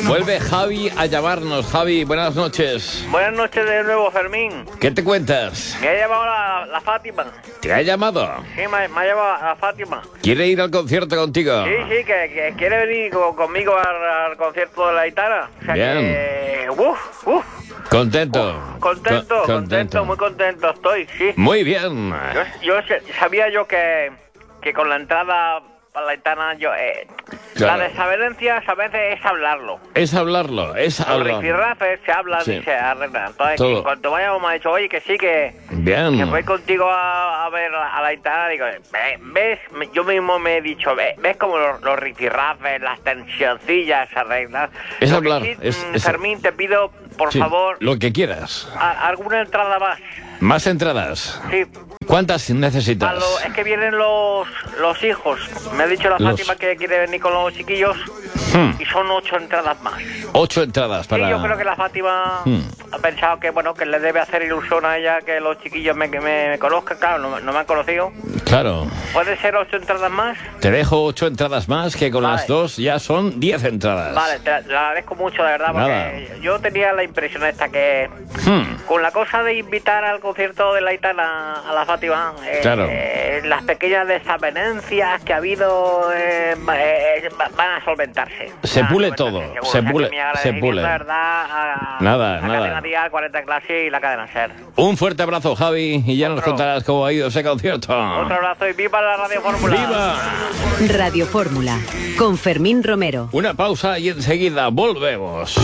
Vuelve Javi a llamarnos. Javi, buenas noches. Buenas noches de nuevo, Fermín. ¿Qué te cuentas? Me ha llamado la Fátima. ¿Te ha llamado? Sí, me ha llamado la Fátima. ¿Quiere ir al concierto contigo? Sí, que quiere venir conmigo al concierto de la Aitana. O sea Bien. que... Contento. Contento, muy contento estoy, sí. Muy bien. Sabía yo que con la entrada para la Aitana, Claro. La desavenencias a veces es hablarlo. Es hablarlo. Los rifirrafes se hablan Sí. y se arreglan. Entonces, Todo. en cuanto vayamos, me ha dicho, oye, que sí, que Bien. voy contigo a ver a la Aitana. Digo, ¿ves? Yo mismo me he dicho, ¿ves como los rifirrafes, las tensioncillas se arreglan? Es Lo hablar. que sí, Es Fermín, te pido, por sí, favor, lo que quieras. alguna entrada más. Más entradas. Sí. ¿Cuántas necesitas? Es que vienen los hijos. Me ha dicho la Fátima que quiere venir con los chiquillos y son 8 entradas más. 8 entradas para... Sí, yo creo que la Fátima ha pensado que que le debe hacer ilusión a ella que los chiquillos me conozcan. Claro, no me han conocido. Claro. ¿Puede ser 8 entradas más? Te dejo 8 entradas más, que con Vale. las 2 ya son 10 entradas. Vale, te la agradezco mucho, de verdad, porque yo tenía la impresión esta que con la cosa de invitar al concierto de la Aitana a la Fátima, Claro. las pequeñas desavenencias que ha habido van a solventarse. Se pule todo, Seguro. se O sea, pule, que mi se agradecimiento, pule. de verdad, a Nada. la cadena Dial, 40 Clase y la cadena SER. Un fuerte abrazo, Javi, y ya nos contarás cómo ha ido ese concierto. Otro abrazo y viva la Radio Fórmula. ¡Viva! Radio Fórmula, con Fermín Romero. Una pausa y enseguida volvemos.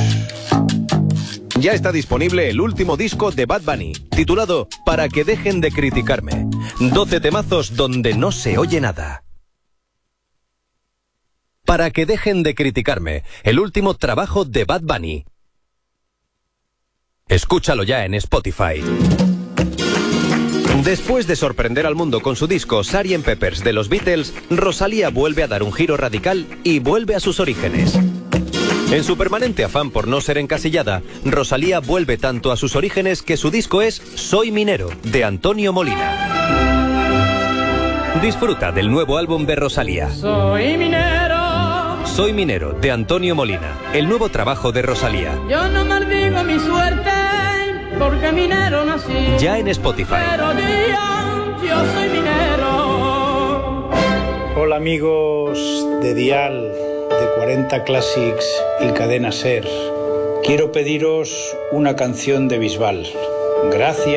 Ya está disponible el último disco de Bad Bunny, titulado Para que dejen de criticarme. 12 temazos donde no se oye nada. Para que dejen de criticarme, el último trabajo de Bad Bunny. Escúchalo ya en Spotify. Después de sorprender al mundo con su disco Sgt. Peppers de los Beatles, Rosalía vuelve a dar un giro radical y vuelve a sus orígenes. En su permanente afán por no ser encasillada, Rosalía vuelve tanto a sus orígenes que su disco es Soy Minero, de Antonio Molina. Disfruta del nuevo álbum de Rosalía. Soy minero, de Antonio Molina, el nuevo trabajo de Rosalía. yo no maldigo mi suerte, porque minero nací. Ya en Spotify. Pero digan, yo soy minero. Hola amigos de Dial, de 40 Classics y Cadena SER. Quiero pediros una canción de Bisbal. Gracias.